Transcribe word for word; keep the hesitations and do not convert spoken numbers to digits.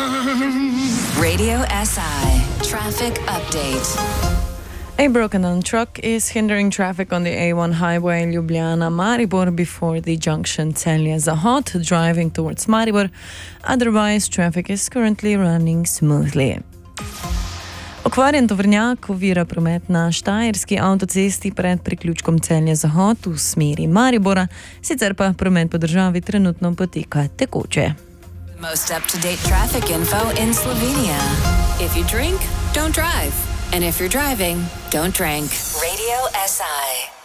Radio S I Traffic Update. A broken-down truck is hindering traffic on the A one highway Ljubljana-Maribor before the junction Celje-Zahod, driving towards Maribor. Otherwise, traffic is currently running smoothly. Okvarjen tovornjak ovira promet na Štajerski avtocesti pred priključkom Celje-Zahod v smeri Maribora, sicer pa promet po državi trenutno poteka tekoče. Most up-to-date traffic info in Slovenia. If you drink, don't drive. And if you're driving, don't drink. Radio S I.